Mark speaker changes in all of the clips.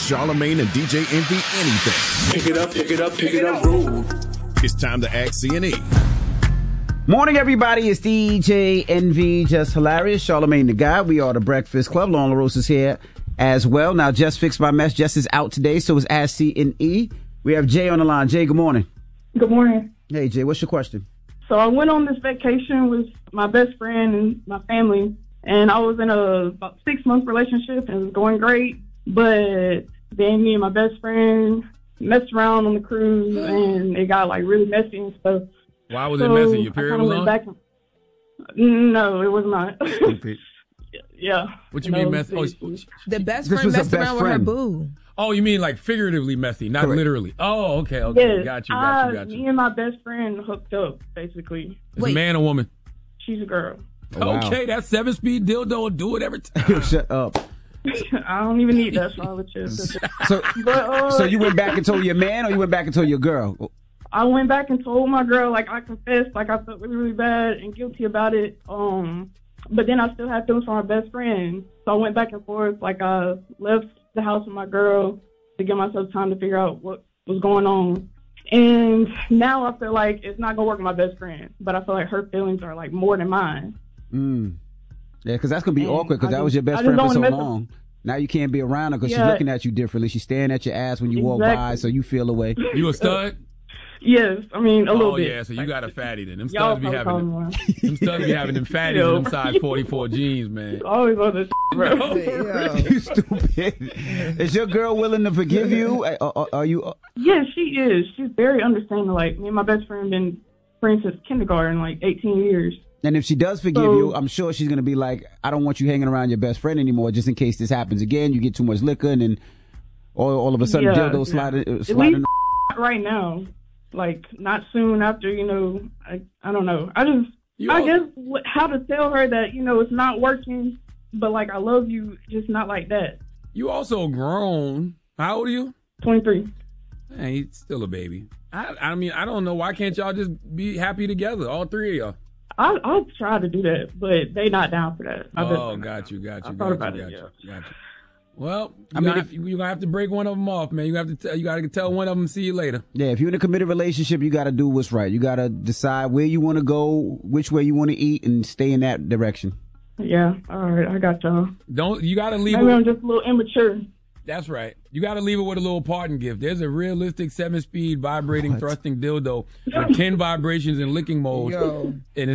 Speaker 1: Charlamagne and DJ Envy anything.
Speaker 2: Pick it up, pick it up, pick it up, rude.
Speaker 1: It's time to ask C&E.
Speaker 3: Morning, everybody. It's DJ Envy, just hilarious. Charlamagne the Guy. We are the Breakfast Club. Lauren LaRose is here as well. Now, Jess fixed my mess. Jess is out today, so is Ask C&E. We have Jay on the line. Jay, good morning.
Speaker 4: Good morning.
Speaker 3: Hey, Jay, what's your question?
Speaker 4: So I went on this vacation with my best friend and my family, and I was in a about 6-month relationship, and it was going great. But then me and my best friend messed around on the cruise, and it got like really messy and stuff.
Speaker 5: Why was it messy? Your period was on?
Speaker 4: No, it was not. Yeah.
Speaker 5: What you mean messy? Oh,
Speaker 6: the best friend messed around with her boo.
Speaker 5: Oh, you mean like figuratively messy, not
Speaker 4: Correct.
Speaker 5: literally. Oh, okay.
Speaker 4: Yes,
Speaker 5: Got you.
Speaker 4: Me and my best friend hooked up, basically.
Speaker 5: It's a man or woman?
Speaker 4: She's a girl.
Speaker 3: Oh, wow.
Speaker 5: Okay, that 7-speed dildo will do it every time.
Speaker 3: Shut up.
Speaker 4: I don't even need that, Charlotte.
Speaker 3: So you went back and told your man, or you went back and told your girl?
Speaker 4: I went back and told my girl, like, I confessed, like, I felt really, really bad and guilty about it. But then I still had feelings for my best friend. So I went back and forth. Like, I left the house with my girl to give myself time to figure out what was going on. And now I feel like it's not going to work with my best friend. But I feel like her feelings are, like, more than mine.
Speaker 3: Yeah, because that's going to be awkward because that was your best friend for so long. Now you can't be around her because she's looking at you differently. She's staring at your ass when you walk by, so you feel away.
Speaker 5: You a stud?
Speaker 4: Yes, I mean a little bit.
Speaker 5: Oh yeah, so you got a fatty then. Them studs be having them fatties in them size 44 jeans, man.
Speaker 4: Always on this, bro.
Speaker 3: You stupid. Is your girl willing to forgive you? Are you?
Speaker 4: Yes, she is. She's very understanding. Like, me and my best friend been friends since kindergarten, like 18 years.
Speaker 3: And if she does forgive you, I'm sure she's gonna be like, I don't want you hanging around your best friend anymore, just in case this happens again. You get too much liquor, and then all of a sudden dildo sliding.
Speaker 4: Right now. Like, not soon after, I don't know. I guess how to tell her that, it's not working, but, like, I love you, just not like that.
Speaker 5: You also grown. How old are you?
Speaker 4: 23.
Speaker 5: Man, he's still a baby. I mean, I don't know. Why can't y'all just be happy together, all three of y'all?
Speaker 4: I'll try to do that, but they not down for that.
Speaker 5: Got you.
Speaker 4: Yeah.
Speaker 5: Well, you're gonna have to break one of them off, man. You gotta tell one of them, see you later.
Speaker 3: Yeah, if you're in a committed relationship, you gotta do what's right. You gotta decide where you want to go, which way you want to eat, and stay in that direction.
Speaker 4: Yeah, all right, I got y'all.
Speaker 5: You gotta leave.
Speaker 4: Maybe I'm just a little immature.
Speaker 5: That's right. You gotta leave it with a little parting gift. There's a realistic 7-speed vibrating thrusting dildo with 10 vibrations and licking modes, and it's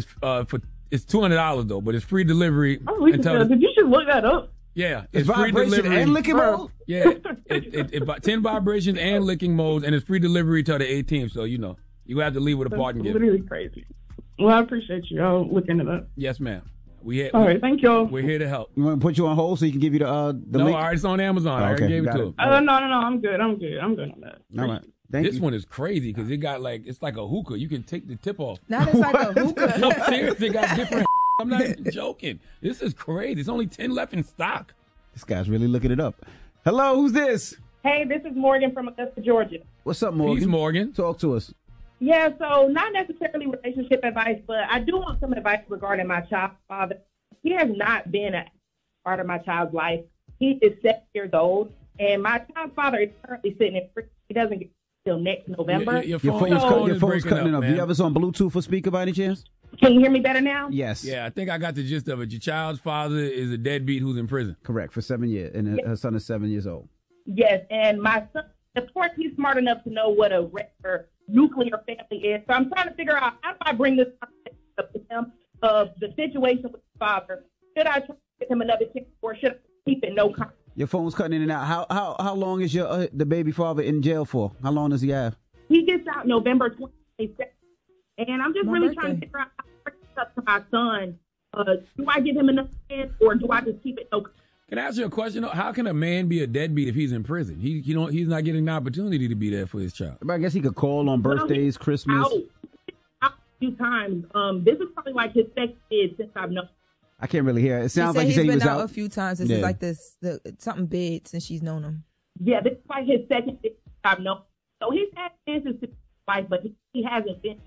Speaker 5: $200 though, but it's free delivery.
Speaker 4: Oh, you should look that up.
Speaker 5: Yeah, it's free delivery
Speaker 3: and licking mode.
Speaker 5: Yeah, it 10 vibrations and licking modes, and it's free delivery till the 18th. So you have to leave with a parting gift.
Speaker 4: Literally crazy. Well, I appreciate you. I'll look into that.
Speaker 5: Yes, ma'am.
Speaker 4: All right, thank y'all.
Speaker 5: We're here to help.
Speaker 3: You want to put you on hold so you can give you the link?
Speaker 5: No, all right, it's on Amazon. I already gave it to him.
Speaker 4: No, I'm good on that.
Speaker 3: All right.
Speaker 5: This one is crazy because it got it's like a hookah. You can take the tip off.
Speaker 6: Not it's like a hookah.
Speaker 5: No, seriously, it got different. I'm not even joking. This is crazy. There's only 10 left in stock.
Speaker 3: This guy's really looking it up. Hello, who's this?
Speaker 7: Hey, this is Morgan from Augusta, Georgia.
Speaker 3: What's up, Morgan?
Speaker 5: Peace, Morgan.
Speaker 3: Talk to us.
Speaker 7: Yeah, so not necessarily relationship advice, but I do want some advice regarding my child's father. He has not been a part of my child's life. He is 7 years old, and my child's father is currently sitting in prison. He doesn't get till next November.
Speaker 3: Your phone's cutting off. Do you have us on Bluetooth or speaker by any chance?
Speaker 7: Can you hear me better now?
Speaker 3: Yes.
Speaker 5: Yeah, I think I got the gist of it. Your child's father is a deadbeat who's in prison.
Speaker 3: Correct, for 7 years, and her son is 7 years old.
Speaker 7: Yes, and my son, of course, he's smart enough to know what a regular nuclear family is. So I'm trying to figure out, how do I bring this up to him of the situation with his father? Should I try to give him another chance, or should I keep it no comment?
Speaker 3: Your phone's cutting in and out. How long is your the baby father in jail for? How long does he have?
Speaker 7: He gets out November 22nd, and I'm just really trying to figure out how to bring this up to my son. Do I give him another chance, or do I just keep it no comment?
Speaker 5: Can I ask you a question? How can a man be a deadbeat if he's in prison? He's not getting an opportunity to be there for his child.
Speaker 3: But I guess he could call on birthdays, Christmas.
Speaker 7: Out a few times. This is probably like his second kid since I've known.
Speaker 3: I can't really hear it. It sounds like
Speaker 6: he's
Speaker 3: he
Speaker 6: been
Speaker 3: was
Speaker 6: out a few times. This is like something big since she's known him.
Speaker 7: Yeah, this is like his second kid since I've known. So he's had chances to life, but he hasn't been.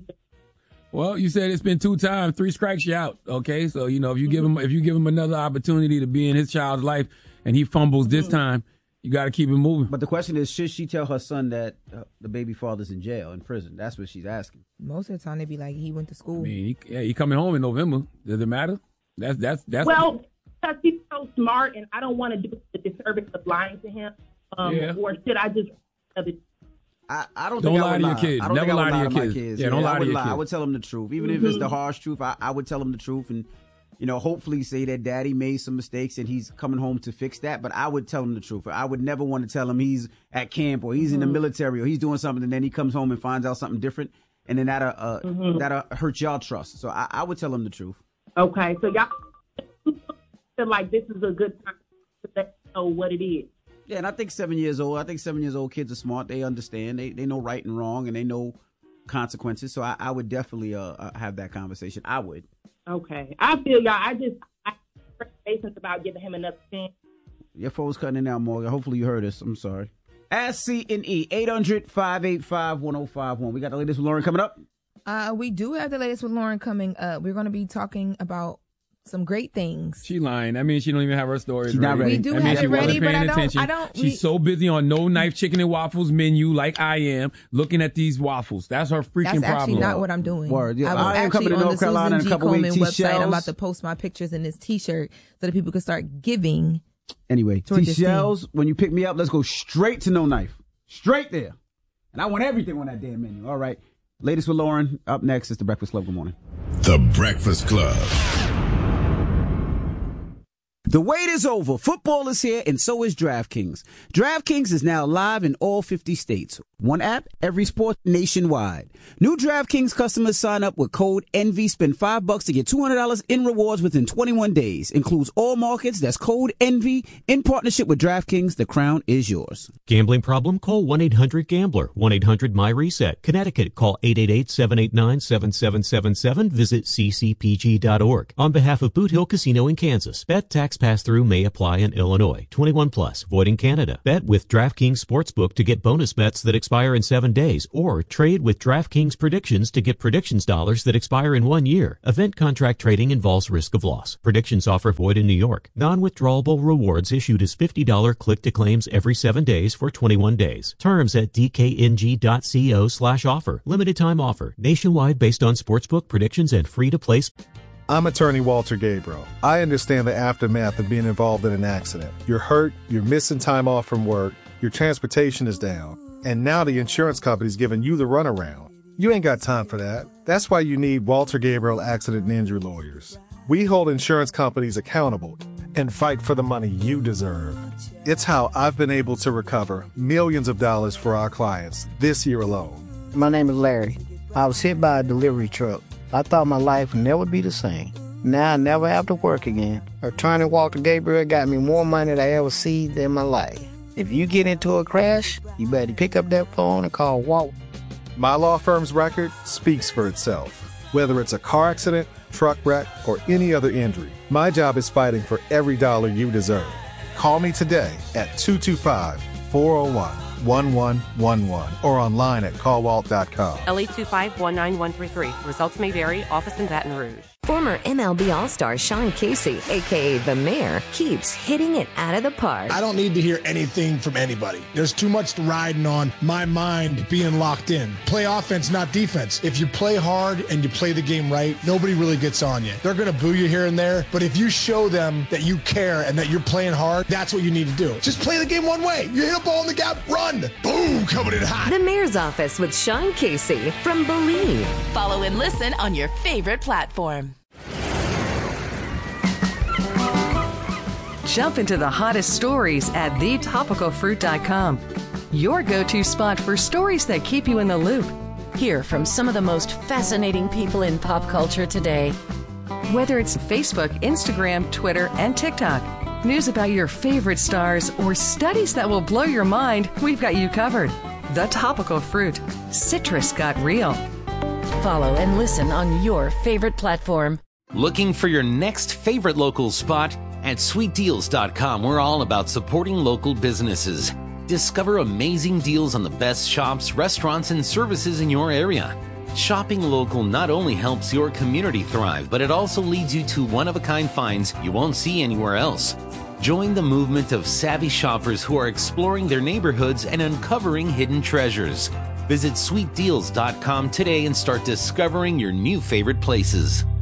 Speaker 5: Well, you said it's been 2 times, 3 strikes you out. Okay, so if you give him another opportunity to be in his child's life, and he fumbles this time, You got to keep it moving.
Speaker 3: But the question is, should she tell her son that the baby father's in jail, in prison? That's what she's asking.
Speaker 6: Most of the time, they be like, he went to school.
Speaker 5: I mean, he coming home in November. Does it matter? That's
Speaker 7: Well, because he's so smart, and I don't want to do the disservice of lying to him. Or should I just?
Speaker 3: I don't think I would lie
Speaker 5: to your kids. Never lie to your kids. Yeah, don't lie to your kids.
Speaker 3: I would tell them the truth, even if it's the harsh truth. I would tell them the truth, and hopefully say that daddy made some mistakes and he's coming home to fix that. But I would tell him the truth. I would never want to tell him he's at camp or he's in the military or he's doing something, and then he comes home and finds out something different, and then that'll hurt y'all trust. So I would tell him the truth.
Speaker 7: Okay, so y'all feel like this is a good time to let you know what it is.
Speaker 3: Yeah, and I think 7 years old kids are smart. They understand. They know right and wrong, and they know consequences. So I would definitely have that conversation. I would. Okay.
Speaker 7: I feel y'all. I have patience about giving him enough chance.
Speaker 3: Your phone's cutting in now, Morgan. Hopefully you heard us. I'm sorry. Ask C&E, 800-585-1051. We got the latest with Lauren coming up.
Speaker 6: We do have the latest with Lauren coming up. We're going to be talking about some great things.
Speaker 5: She lying. I mean, she don't even have her stories
Speaker 3: She's not ready.
Speaker 6: We do have it ready, but I don't.
Speaker 5: She's so busy on No Knife Chicken and Waffles menu, like I am, looking at these waffles. That's her freaking problem.
Speaker 6: That's actually not what I'm doing.
Speaker 3: Word. Yeah,
Speaker 6: I was
Speaker 3: am coming to North Carolina in a couple weeks.
Speaker 6: Website. I'm about to post my pictures in this T-shirt so that people can start giving.
Speaker 3: Anyway, T-shells, when you pick me up, let's go straight to No Knife. Straight there. And I want everything on that damn menu. All right. Latest with Lauren. Up next is The Breakfast Club. Good morning.
Speaker 1: The Breakfast Club.
Speaker 3: The wait is over. Football is here, and so is DraftKings. DraftKings is now live in all 50 states. One app, every sport nationwide. New DraftKings customers sign up with code ENVY, spend $5 to get $200 in rewards within 21 days. Includes all markets. That's code ENVY. In partnership with DraftKings, the crown is yours.
Speaker 8: Gambling problem? Call 1-800-GAMBLER. 1-800-MY-RESET. Connecticut, call 888-789-7777. Visit ccpg.org. On behalf of Boot Hill Casino in Kansas, bet tax pass-through may apply in Illinois. 21 plus. Void in Canada. Bet with DraftKings Sportsbook to get bonus bets that expire in 7 days, or trade with DraftKings Predictions to get predictions dollars that expire in 1 year. Event contract trading involves risk of loss. Predictions offer void in New York. Non-withdrawable rewards issued as $50 click-to-claims every 7 days for 21 days. Terms at dkng.co/offer. Limited time offer. Nationwide based on sportsbook predictions and free-to-play.
Speaker 9: I'm attorney Walter Gabriel. I understand the aftermath of being involved in an accident. You're hurt, you're missing time off from work, your transportation is down, and now the insurance company's giving you the runaround. You ain't got time for that. That's why you need Walter Gabriel Accident and Injury Lawyers. We hold insurance companies accountable and fight for the money you deserve. It's how I've been able to recover millions of dollars for our clients this year alone.
Speaker 10: My name is Larry. I was hit by a delivery truck. I thought my life would never be the same. Now I never have to work again. Attorney Walter Gabriel got me more money than I ever seen in my life. If you get into a crash, you better pick up that phone and call Walt.
Speaker 9: My law firm's record speaks for itself. Whether it's a car accident, truck wreck, or any other injury, my job is fighting for every dollar you deserve. Call me today at 225-401-1111 or online at callwalt.com.
Speaker 11: LA 2519133. Results may vary. Office in Baton Rouge.
Speaker 12: Former MLB All-Star Sean Casey, a.k.a. The Mayor, keeps hitting it out of the park.
Speaker 13: I don't need to hear anything from anybody. There's too much riding on my mind being locked in. Play offense, not defense. If you play hard and you play the game right, nobody really gets on you. They're going to boo you here and there, but if you show them that you care and that you're playing hard, that's what you need to do. Just play the game one way. You hit a ball in the gap, run. Boom, coming in hot.
Speaker 12: The Mayor's Office with Sean Casey from Believe.
Speaker 14: Follow and listen on your favorite platform. Jump into the hottest stories at thetopicalfruit.com. Your go-to spot for stories that keep you in the loop. Hear from some of the most fascinating people in pop culture today. Whether it's Facebook, Instagram, Twitter, and TikTok, news about your favorite stars, or studies that will blow your mind, we've got you covered. The Topical Fruit. Citrus got real.
Speaker 12: Follow and listen on your favorite platform.
Speaker 15: Looking for your next favorite local spot? At sweetdeals.com, we're all about supporting local businesses. Discover amazing deals on the best shops, restaurants, and services in your area. Shopping local not only helps your community thrive, but it also leads you to one-of-a-kind finds you won't see anywhere else. Join the movement of savvy shoppers who are exploring their neighborhoods and uncovering hidden treasures. Visit sweetdeals.com today and start discovering your new favorite places.